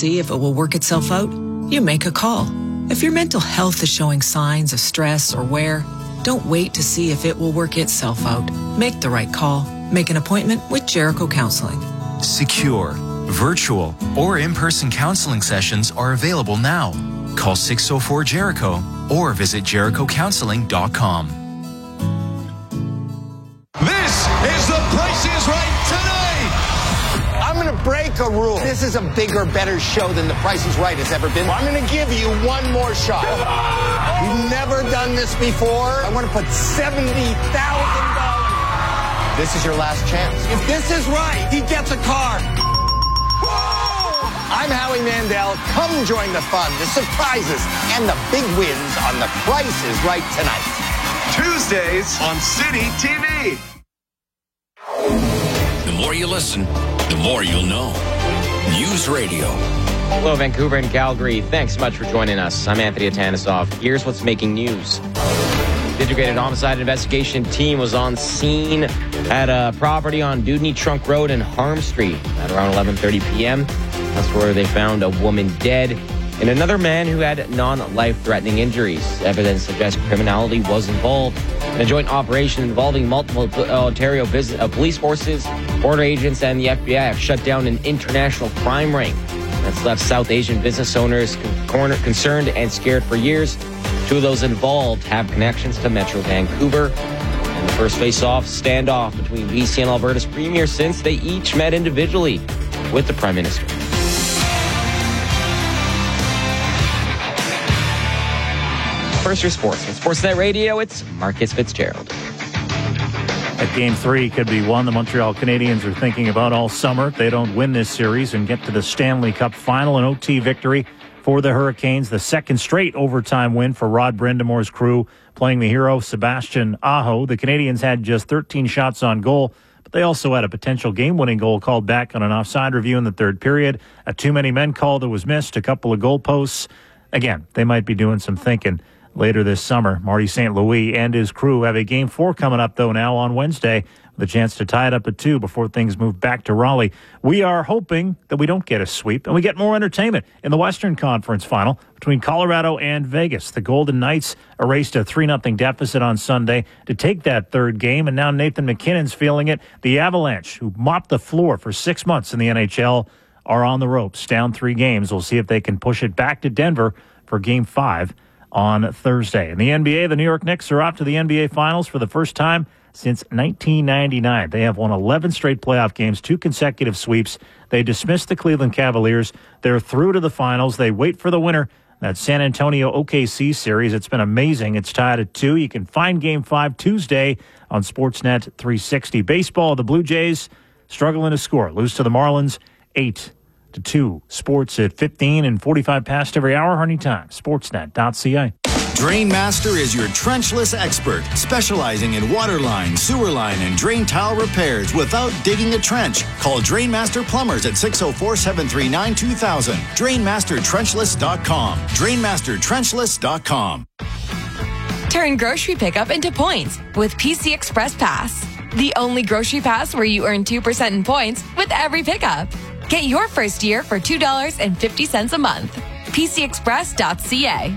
see if it will work itself out, you make a call. If your mental health is showing signs of stress or wear, don't wait to see if it will work itself out. Make the right call. Make an appointment with Jericho Counseling. Secure, virtual, or in-person counseling sessions are available now. Call 604-JERICHO or visit jerichocounseling.com. This is The Price is Right tonight. I'm going to break a rule. This is a bigger, better show than The Price is Right has ever been. I'm going to give you one more shot. You've never done this before. I want to put $70,000. This is your last chance. If this is right, he gets a car. I'm Howie Mandel. Come join the fun, the surprises, and the big wins on The Price is Right tonight. Tuesdays on City TV. The more you listen, the more you'll know. News Radio. Hello, Vancouver and Calgary. Thanks so much for joining us. I'm Anthony Atanisov. Here's what's making news. The Integrated Homicide Investigation team was on scene at a property on Dewdney Trunk Road and Harm Street at around 11:30 p.m. That's where they found a woman dead and another man who had non-life-threatening injuries. Evidence suggests criminality was involved in a joint operation involving multiple Ontario police forces, border agents, and the FBI have shut down an international crime ring that's left South Asian business owners concerned and scared for years. Two of those involved have connections to Metro Vancouver. And the first face-off standoff between BC and Alberta's premier since they each met individually with the Prime Minister. First, your sports. With Sportsnet Radio, it's Marcus Fitzgerald. At Game 3 could be one the Montreal Canadiens are thinking about all summer. If they don't win this series and get to the Stanley Cup final, an OT victory for the Hurricanes. The second straight overtime win for Rod Brendamore's crew, playing the hero Sebastian Aho. The Canadiens had just 13 shots on goal, but they also had a potential game-winning goal called back on an offside review in the third period. A too-many-men call that was missed, a couple of goalposts. Again, they might be doing some thinking later this summer. Marty St. Louis and his crew have a Game 4 coming up, though, now on Wednesday, with a chance to tie it up at 2 before things move back to Raleigh. We are hoping that we don't get a sweep and we get more entertainment in the Western Conference Final between Colorado and Vegas. The Golden Knights erased a 3-0 deficit on Sunday to take that third game, and now Nathan McKinnon's feeling it. The Avalanche, who mopped the floor for 6 months in the NHL, are on the ropes, down 3 games. We'll see if they can push it back to Denver for Game 5 on Thursday. In the NBA, the New York Knicks are off to the NBA Finals for the first time since 1999. They have won 11 straight playoff games, 2 consecutive sweeps. They dismissed the Cleveland Cavaliers. They're through to the finals. They wait for the winner, that San Antonio OKC series. It's been amazing. It's tied at 2. You can find Game 5 Tuesday on Sportsnet 360. Baseball, the Blue Jays struggling to score. Lose to the Marlins 8-2. Sports at 15 and 45 past every hour. Anytime. Sportsnet.ca. Drainmaster is your trenchless expert, specializing in water line, sewer line, and drain tile repairs without digging a trench. Call Drainmaster Plumbers at 604-739-2000. DrainmasterTrenchless.com. DrainmasterTrenchless.com. Turn grocery pickup into points with PC Express Pass. The only grocery pass where you earn 2% in points with every pickup. Get your first year for $2.50 a month. PCExpress.ca.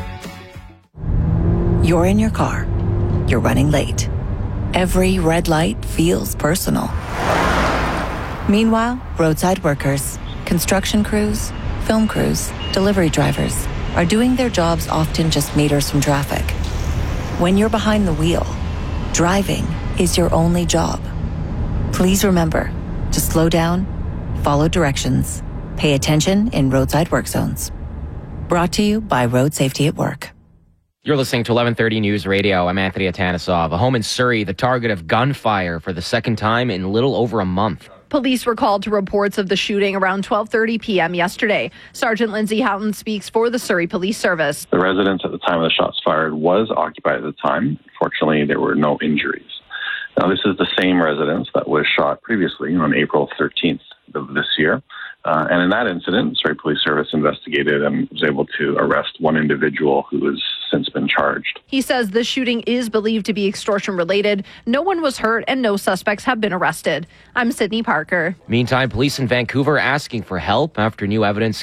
You're in your car. You're running late. Every red light feels personal. Meanwhile, roadside workers, construction crews, film crews, delivery drivers are doing their jobs often just meters from traffic. When you're behind the wheel, driving is your only job. Please remember to slow down, follow directions, pay attention in roadside work zones. Brought to you by Road Safety at Work. You're listening to 1130 News Radio. I'm Anthony Atanisov. A home in Surrey, the target of gunfire for the second time in little over a month. Police were called to reports of the shooting around 12:30 p.m. yesterday. Sergeant Lindsay Houghton speaks for the Surrey Police Service. The residence at the time of the shots fired was occupied at the time. Fortunately, there were no injuries. Now, this is the same residence that was shot previously on April 13th of this year. And in that incident, Surrey Police Service investigated and was able to arrest one individual who has since been charged. He says the shooting is believed to be extortion related. No one was hurt and no suspects have been arrested. I'm Sydney Parker. Meantime, police in Vancouver asking for help after new evidence